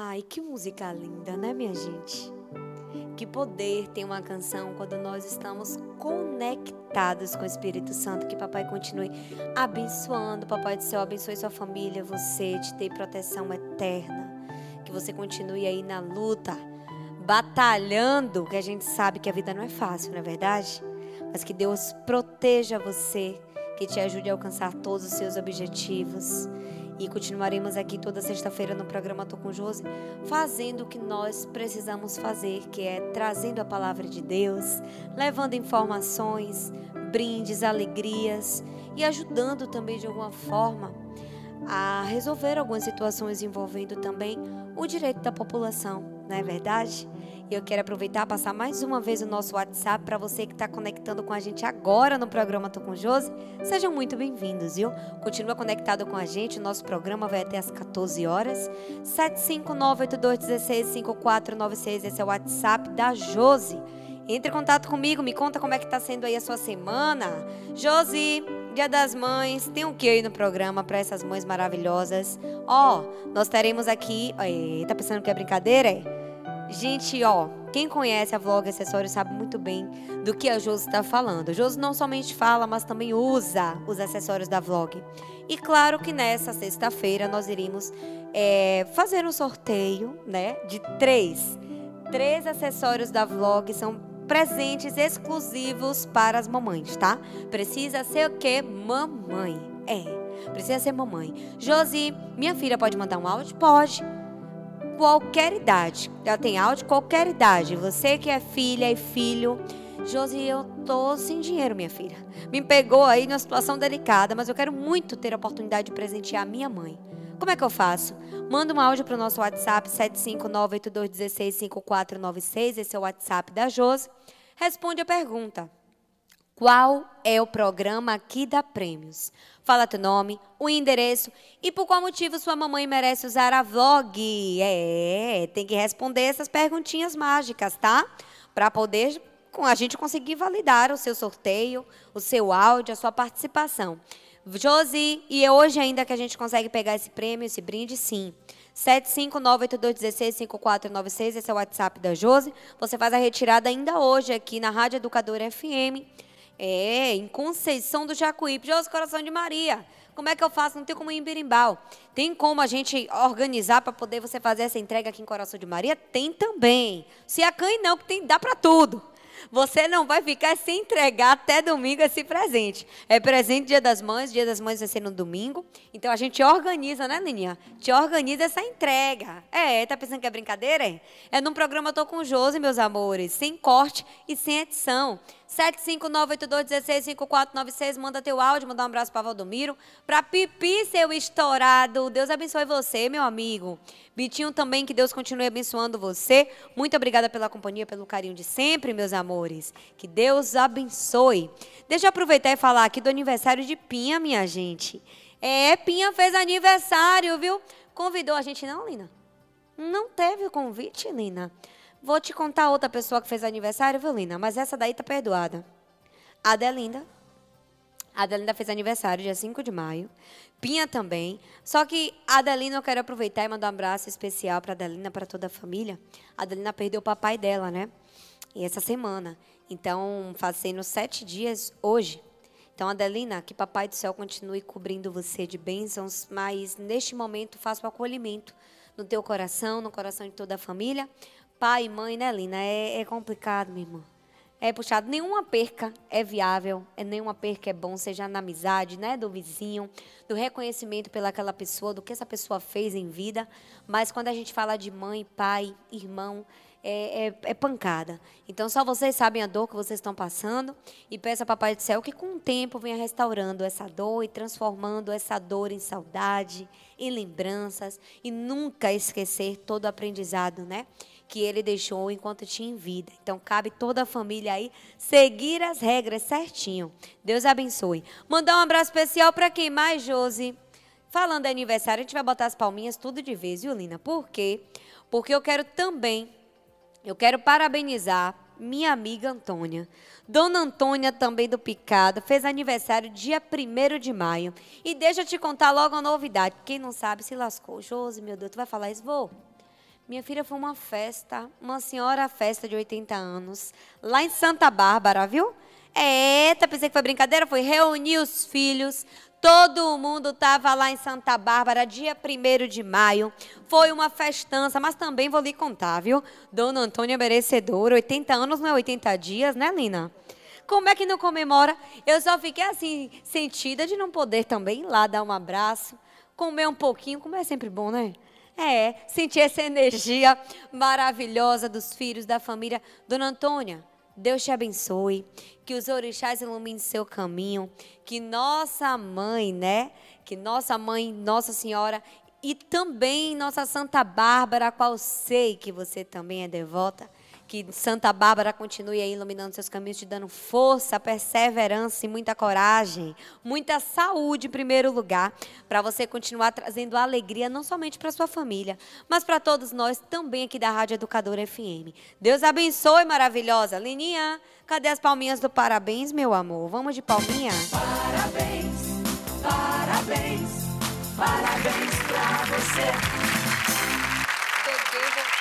Ai, que música linda, né, minha gente? Que poder tem uma canção quando nós estamos conectados com o Espírito Santo. Que papai continue abençoando, papai do céu, abençoe sua família, você, te dê proteção eterna. Que você continue aí na luta, batalhando, que a gente sabe que a vida não é fácil, não é verdade? Mas que Deus proteja você, que te ajude a alcançar todos os seus objetivos. E continuaremos aqui toda sexta-feira no programa Tô com Josi, fazendo o que nós precisamos fazer, que é trazendo a palavra de Deus, levando informações, brindes, alegrias e ajudando também de alguma forma a resolver algumas situações envolvendo também o direito da população, não é verdade? E eu quero aproveitar e passar mais uma vez o nosso WhatsApp para você que está conectando com a gente agora no programa Tô com Josi. Sejam muito bem-vindos, viu? Continua conectado com a gente, o nosso programa vai até às 14 horas. 75982165496, esse é o WhatsApp da Josi. Entre em contato comigo, me conta como é que está sendo aí a sua semana. Josi, Dia das Mães, tem o que aí no programa para essas mães maravilhosas? Nós teremos aqui... tá pensando que é brincadeira, é? Gente, quem conhece a Vlog Acessórios sabe muito bem do que a Josi está falando. A Josi não somente fala, mas também usa os acessórios da Vlog. E claro que nessa sexta-feira nós iremos fazer um sorteio, né, de três acessórios da Vlog. São presentes exclusivos para as mamães, tá? Precisa ser o quê? Mamãe. Precisa ser mamãe. Josi, minha filha pode mandar um áudio? Pode. Qualquer idade. Ela tem áudio, qualquer idade. Você que é filha e filho. Josi, eu tô sem dinheiro, minha filha. Me pegou aí numa situação delicada, mas eu quero muito ter a oportunidade de presentear a minha mãe. Como é que eu faço? Manda um áudio para o nosso WhatsApp 75982165496. Esse é o WhatsApp da Josi. Responde a pergunta. Qual é o programa que dá prêmios? Fala teu nome, o endereço e por qual motivo sua mamãe merece usar a Vlog. Tem que responder essas perguntinhas mágicas, tá? Para poder a gente conseguir validar o seu sorteio, o seu áudio, a sua participação. Josi, e é hoje ainda que a gente consegue pegar esse prêmio, esse brinde, sim. 75982165496, esse é o WhatsApp da Josi. Você faz a retirada ainda hoje aqui na Rádio Educadora FM. Em Conceição do Jacuípe. Josi, Coração de Maria. Como é que eu faço? Não tem como ir em Birimbau. Tem como a gente organizar para poder você fazer essa entrega aqui em Coração de Maria? Tem também. Se acanhe não, que dá para tudo. Você não vai ficar sem entregar até domingo esse presente. É presente Dia das Mães vai ser no domingo. Então a gente organiza, né, Lininha? Te organiza essa entrega. Tá pensando que é brincadeira? É num programa Tô com Josi, meus amores. Sem corte e sem edição. 75982165496, manda teu áudio, manda um abraço para Valdomiro, para Pipi, seu estourado. Deus abençoe você, meu amigo. Bitinho também, que Deus continue abençoando você. Muito obrigada pela companhia, pelo carinho de sempre, meus amores. Que Deus abençoe. Deixa eu aproveitar e falar aqui do aniversário de Pinha, minha gente. Pinha fez aniversário, viu? Convidou a gente não, Lina? Não teve o convite, Lina? Vou te contar outra pessoa que fez aniversário, viu, Lina? Mas essa daí tá perdoada. A Adelinda. A Adelinda fez aniversário dia 5 de maio. Pinha também. Só que a Adelinda, eu quero aproveitar e mandar um abraço especial para a Adelinda, para toda a família. A Adelinda perdeu o papai dela, né? E essa semana. Então, fazendo 7 dias hoje. Então, Adelina, que papai do céu continue cobrindo você de bênçãos, mas neste momento faça o acolhimento no teu coração, no coração de toda a família. Pai e mãe, né, Lina? É complicado, minha irmã. É puxado. Nenhuma perca é viável, nenhuma perca é bom, seja na amizade, né, do vizinho, do reconhecimento pelaquela pessoa, do que essa pessoa fez em vida. Mas quando a gente fala de mãe, pai, irmão, é pancada. Então, só vocês sabem a dor que vocês estão passando. E peço a Papai do Céu que, com o tempo, venha restaurando essa dor e transformando essa dor em saudade, em lembranças. E nunca esquecer todo o aprendizado, né, que ele deixou enquanto tinha em vida. Então, cabe toda a família aí seguir as regras certinho. Deus abençoe. Mandar um abraço especial para quem mais, Josi? Falando de aniversário, a gente vai botar as palminhas tudo de vez, viu, Lina? Por quê? Porque eu quero parabenizar minha amiga Antônia. Dona Antônia, também do Picado, fez aniversário dia 1º de maio. E deixa eu te contar logo uma novidade. Quem não sabe se lascou. Josi, meu Deus, tu vai falar isso? Vou. Minha filha, foi uma festa, uma senhora festa de 80 anos, lá em Santa Bárbara, viu? Eita, pensei que foi brincadeira, foi reunir os filhos, todo mundo estava lá em Santa Bárbara, dia 1º de maio, foi uma festança, mas também vou lhe contar, viu? Dona Antônia merecedora, 80 anos não é 80 dias, né, Lina? Como é que não comemora? Eu só fiquei assim, sentida de não poder também ir lá dar um abraço, comer um pouquinho, comer é sempre bom, né? Sentir essa energia maravilhosa dos filhos, da família. Dona Antônia, Deus te abençoe, que os orixás iluminem seu caminho, que nossa mãe, né? Que nossa mãe, Nossa Senhora e também nossa Santa Bárbara, a qual sei que você também é devota, que Santa Bárbara continue aí iluminando seus caminhos, te dando força, perseverança e muita coragem, muita saúde em primeiro lugar, para você continuar trazendo alegria não somente para sua família, mas para todos nós também aqui da Rádio Educadora FM. Deus abençoe, maravilhosa. Lininha, cadê as palminhas do parabéns, meu amor? Vamos de palminha? Parabéns, parabéns, parabéns pra você. Peguei,